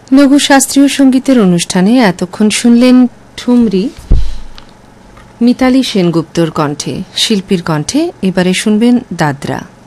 লঘু শাস্ত্রীয় সঙ্গীতের অনুষ্ঠানে এতক্ষণ শুনলেন ঠুমরি মিতালী সেনগুপ্তর কণ্ঠে, শিল্পীর কণ্ঠে। এবারে শুনবেন দাদরা।